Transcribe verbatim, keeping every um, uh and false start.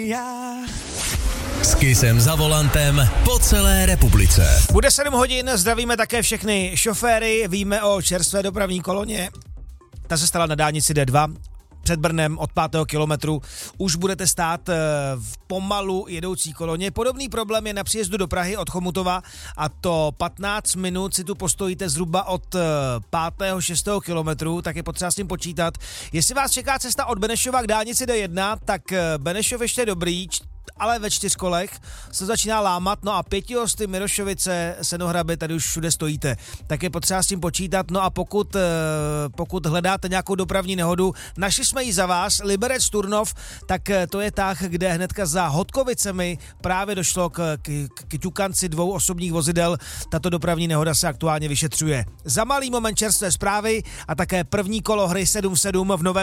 Já. S Kissem za volantem po celé republice. Bude sedm hodin, zdravíme také všechny šoféry, víme o čerstvé dopravní koloně. Ta se stala na dálnici D dva. Před Brnem od pátého kilometru už budete stát v pomalu jedoucí koloně. Podobný problém je na příjezdu do Prahy od Chomutova a to patnáct minut si tu postojíte zhruba od pátého šestého kilometru, tak je potřeba s tím počítat. Jestli vás čeká cesta od Benešova k dálnici D jedna, tak Benešov ještě dobrý, ale ve čtyřkolech se začíná lámat, no a pětihosty Mirošovice, Senohraby, tady už všude stojíte. Tak je potřeba s tím počítat, no a pokud, pokud hledáte nějakou dopravní nehodu, našli jsme ji za vás, Liberec Turnov, tak to je tah, kde hnedka za Hodkovicemi právě došlo k, k, k ťukanci dvou osobních vozidel. Tato dopravní nehoda se aktuálně vyšetřuje. Za malý moment čerstvé zprávy a také první kolo hry sedm sedm v novém